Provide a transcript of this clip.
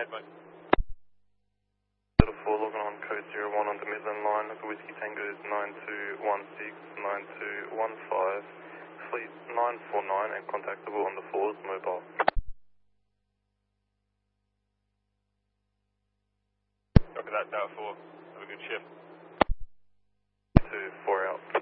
ahead, mate. Delta 4 logging on code 01 on the Midland line. The Whiskey Tango is 9216, 9215. Fleet 949 and contactable on the 4's mobile. Copy that, Tower 4. Have a good shift. 2, 4 out.